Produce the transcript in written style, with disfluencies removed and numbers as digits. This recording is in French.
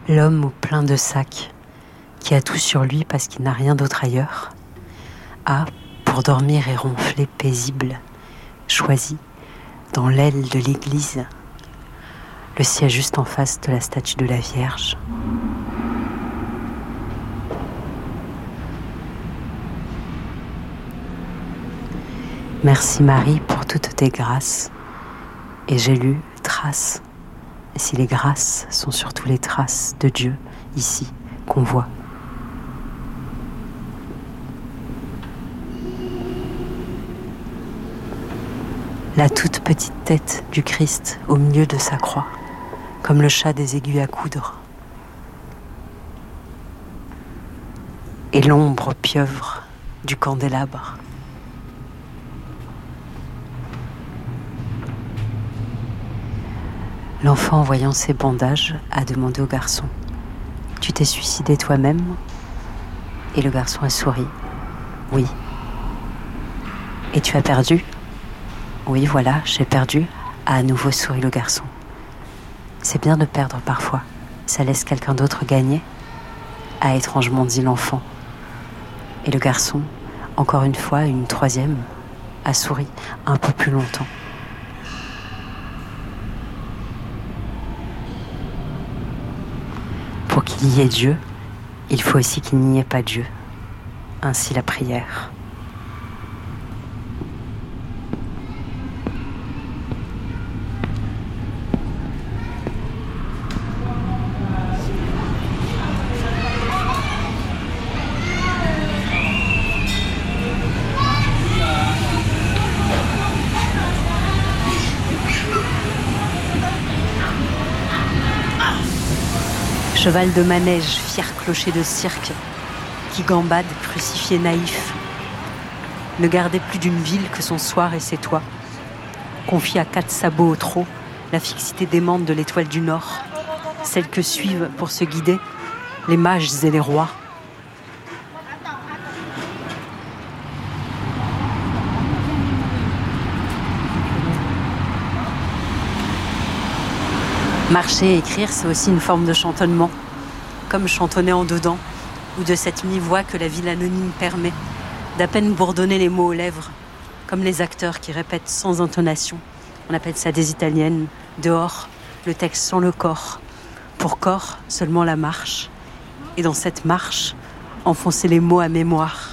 L'homme au plein de sacs, qui a tout sur lui parce qu'il n'a rien d'autre ailleurs, a, pour dormir et ronfler paisible, choisi, dans l'aile de l'église, le siège juste en face de la statue de la Vierge. Merci Marie pour toutes tes grâces. Et j'ai lu traces. Et si les grâces sont surtout les traces de Dieu, ici, qu'on voit. La toute petite tête du Christ au milieu de sa croix, comme le chat des aiguilles à coudre. Et l'ombre pieuvre du candélabre. L'enfant, voyant ses bandages, a demandé au garçon : « Tu t'es suicidé toi-même ?» Et le garçon a souri : « Oui. »« Et tu as perdu ?»« Oui, voilà, j'ai perdu. » A à nouveau souri le garçon. « C'est bien de perdre parfois. Ça laisse quelqu'un d'autre gagner ?» A étrangement dit l'enfant. Et le garçon, encore une fois, une troisième, a souri un peu plus longtemps. Pour qu'il y ait Dieu, il faut aussi qu'il n'y ait pas Dieu. Ainsi la prière. Cheval de manège, fier clocher de cirque, qui gambade, crucifié naïf, ne gardait plus d'une ville que son soir et ses toits, confié à 4 sabots au trot, la fixité démente de l'étoile du Nord, celle que suivent pour se guider les mages et les rois. Marcher et écrire, c'est aussi une forme de chantonnement, comme chantonner en dedans, ou de cette mi-voix que la ville anonyme permet, d'à peine bourdonner les mots aux lèvres, comme les acteurs qui répètent sans intonation. On appelle ça des italiennes. Dehors, le texte sans le corps. Pour corps, seulement la marche. Et dans cette marche, enfoncer les mots à mémoire.